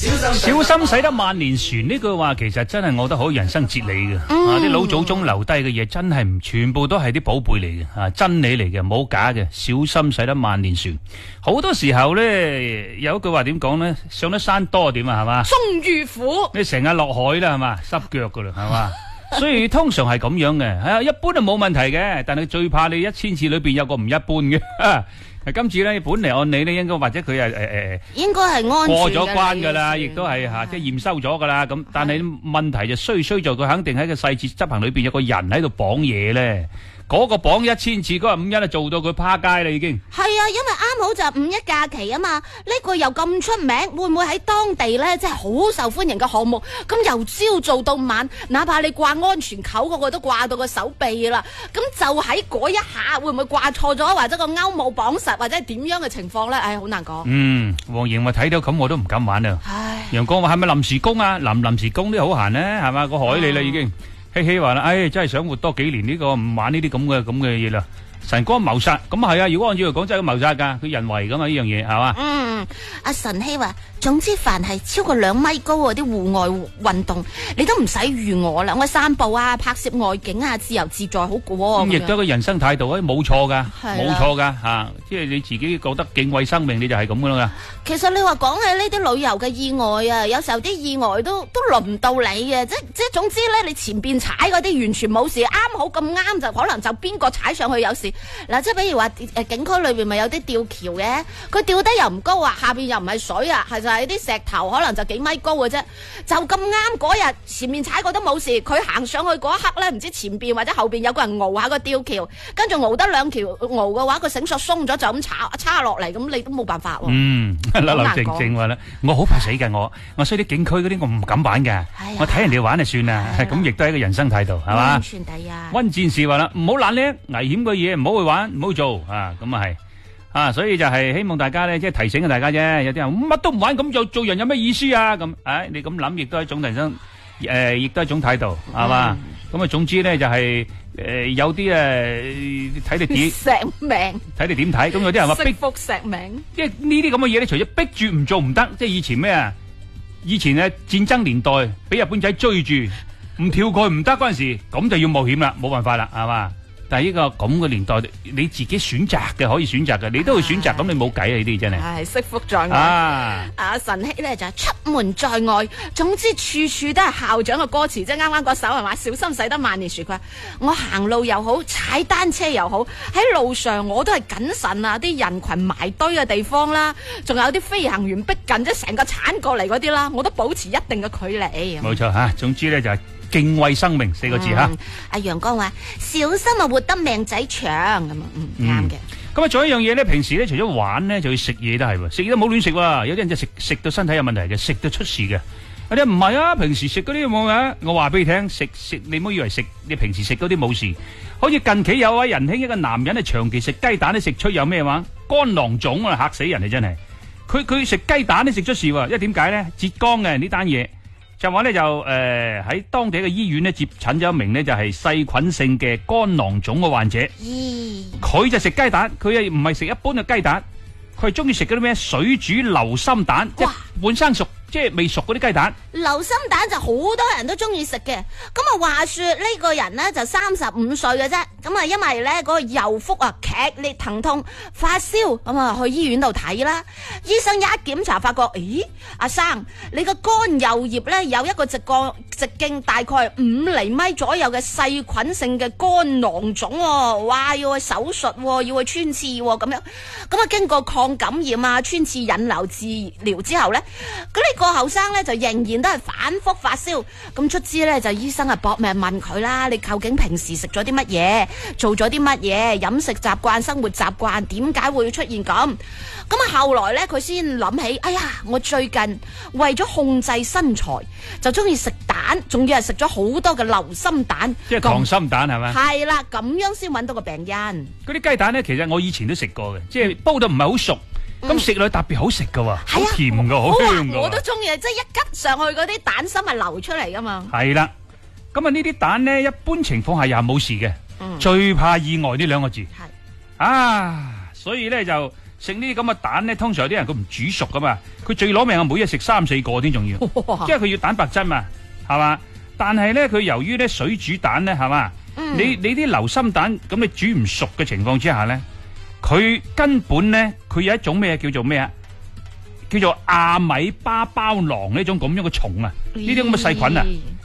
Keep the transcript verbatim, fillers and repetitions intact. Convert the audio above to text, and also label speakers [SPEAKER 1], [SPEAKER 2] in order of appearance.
[SPEAKER 1] 小心駛得萬年船呢句話，其實真係我覺得好人生哲理嘅。嗯、啊，啲老祖宗留低嘅嘢真係唔全部都係啲寶貝嚟嘅，啊，真理嚟嘅，冇假嘅。小心駛得萬年船，好多時候咧有一句話點講咧，上得山多點啊，係嘛？
[SPEAKER 2] 終遇虎，
[SPEAKER 1] 你成日落海啦，係嘛？濕腳噶啦，係嘛？所以通常係咁樣嘅，係啊，一般就冇問題嘅，但係最怕你一千次裏邊有個唔一般嘅。今次咧，本嚟按理咧，應該或者佢係誒誒，
[SPEAKER 2] 應該係安全
[SPEAKER 1] 過咗關噶啦，亦都係吓，即係驗收咗噶啦。咁但係問題就衰衰在佢肯定喺個細節執行裏邊有個人喺度綁嘢咧。嗰個綁一千次，嗰日五一啊做到佢趴街啦已經。
[SPEAKER 2] 係啊，因為啱好就五一假期啊嘛，呢個又咁出名，會唔會喺當地咧，即係好受歡迎嘅項目？咁由朝做到晚，哪怕你掛安全扣，個個都掛到個手臂啦。咁就喺嗰一下，會唔會掛錯咗，或者個鈎冇綁實，或者係點樣嘅情況咧？唉，好難講。嗯，
[SPEAKER 1] 黃瑩話睇到咁，我都唔敢玩啊。唉，楊光話係咪臨時工啊？臨臨時工都好閒咧，係嘛？個海你啦已經。希希話啦，唉，真係想活多幾年呢個唔玩呢啲咁嘅咁嘅嘢啦。晨光謀殺，咁係啊！如果按照嚟講，真係謀殺噶，佢人為噶嘛呢樣嘢，係嘛？嗯，
[SPEAKER 2] 阿晨曦話，總之凡係超過兩米高嗰啲戶外運動，你都唔使預我啦。我散步啊，拍攝外景啊，自由自在好過。
[SPEAKER 1] 咁亦都係個人生態度啊，冇錯噶，冇錯噶吓，即係你自己覺得敬畏生命，你就係咁噶啦。
[SPEAKER 2] 其實你話講起呢啲旅遊嘅意外啊，有時候啲意外都都輪唔到你嘅，即即總之咧，你前邊踩嗰啲完全冇事，啱好咁啱就可能就邊個踩上去有事。嗱，即係比如話誒，景區裏邊咪有啲吊橋嘅，佢吊得又唔高啊，下邊又唔係水啊，係就係啲石頭，可能就幾米高嘅啫。就咁啱嗰日前面踩過都冇事，佢行上去嗰一刻咧，唔知前邊或者後邊有個人熬下個吊橋，跟住熬得兩條熬嘅話，個繩索鬆咗就咁插插落嚟，咁你都冇辦法喎。嗯，
[SPEAKER 1] 劉劉靜靜話咧，我好怕死嘅，我我所以啲景區嗰啲我唔敢玩嘅，我睇人哋玩就算啦。咁亦都係一個人生態度，係嘛？安全第一。溫戰士話啦，唔好懶叻，危險嘅嘢唔好去玩。唔好做啊，咁啊係啊，所以就係希望大家咧，即係提醒下大家啫。有啲人乜都唔玩，咁就做人有咩意思啊？咁，唉，你咁諗亦都係一種人生，誒，亦都係一種態度，係嘛？咁啊，總之咧就係誒，有啲誒睇你點
[SPEAKER 2] 石命，
[SPEAKER 1] 睇你點睇。咁有啲人話逼
[SPEAKER 2] 服石命，
[SPEAKER 1] 即係呢啲咁嘅嘢咧，除咗逼住唔做唔得，即係以前咩啊？以前嘅戰爭年代，俾日本仔追住，唔跳過唔得嗰陣時，咁就要冒險啦，冇辦法啦，係嘛？但係呢個咁嘅年代，你自己選擇嘅可以選擇嘅，你都會選擇，咁你冇計啊！呢啲真係。
[SPEAKER 2] 係惜福在外。啊，阿晨曦咧就係出門在外，總之處處都係校長嘅歌詞，即係啱啱嗰首係嘛？小心駛得萬年船。佢話我行路又好，踩單車又好，喺路上我都係謹慎啊！啲人群埋堆嘅地方啦，仲有啲飛行員逼近，即係成個鏟過嚟嗰啲啦，我都保持一定嘅距離。
[SPEAKER 1] 冇錯吓，總之咧就係敬畏生命四個字吓。
[SPEAKER 2] 阿陽光話小心啊，活得命仔長咁啊，嗯啱嘅。
[SPEAKER 1] 咁啊，仲有一樣嘢咧，平時咧除咗玩咧，就要食嘢都係喎，食嘢都冇亂食喎。有啲人就食食到身體有問題嘅，食到出事嘅。有啲唔係啊，平時食嗰啲冇嘅。我話俾你聽，食食你唔好以為食你平時食嗰啲冇事。好似近期有位仁兄，一個男人係長期食雞蛋，都食出有咩話肝囊腫啊，嚇死人啊真係。佢佢食雞蛋都食出事喎，因為點解咧？浙江嘅呢單嘢。就話咧就誒喺、呃、當地嘅醫院咧接診咗一名呢就係、是、細菌性嘅肝囊腫嘅患者。咦？佢就食雞蛋，佢係唔係食一般嘅雞蛋，佢係中意食嗰啲咩水煮流心蛋，即係半生熟，即係未熟嗰啲雞蛋。
[SPEAKER 2] 流心蛋就好多人都中意食嘅。咁啊，話說呢個人呢就三十五歲嘅啫。咁啊，因為咧嗰個右腹啊劇烈疼痛發燒，咁啊去醫院度睇啦。醫生一檢查發覺，咦，阿生你個肝右葉咧有一個直角直徑大概五厘米左右嘅細菌性嘅肝囊腫，哇，要去手術，要去穿刺咁樣。咁啊，經過抗感染啊、穿刺引流治療之後咧，咁呢個後生咧就仍然都係反覆發燒。咁卒之咧就醫生啊搏命問佢啦，你究竟平時食咗啲乜嘢？做咗啲乜嘢？飲食習慣、生活習慣，點解會出現咁？咁啊，後來咧，佢先諗起，哎呀，我最近為咗控制身材，就中意食蛋，仲要係食咗好多嘅流心蛋，
[SPEAKER 1] 即係溏心蛋係咪？
[SPEAKER 2] 係啦，咁樣先揾到個病因。嗰
[SPEAKER 1] 啲雞蛋咧，其實我以前都食過嘅，即係煲得唔係好熟，咁食落去特別好食噶，好甜噶，好香噶。
[SPEAKER 2] 我都中意，即係一吉上去嗰啲蛋心係流出嚟噶嘛。
[SPEAKER 1] 係啦，咁啊呢啲蛋咧，一般情況下又冇事嘅。嗯、最怕意外呢兩個字，係啊，所以咧就食呢啲咁嘅蛋咧，通常有啲人佢唔煮熟噶嘛，佢佢最攞命啊，每日食三四個添，仲要，
[SPEAKER 2] 哇
[SPEAKER 1] 因為佢要蛋白質嘛，係嘛？但係咧，佢由於咧水煮蛋咧，係嘛？
[SPEAKER 2] 嗯
[SPEAKER 1] 你你啲流心蛋咁你煮唔熟嘅情況之下咧，佢根本咧佢有一種咩叫做咩啊？叫做亞米巴包囊呢種咁樣嘅蟲啊，呢啲咁嘅細菌啊。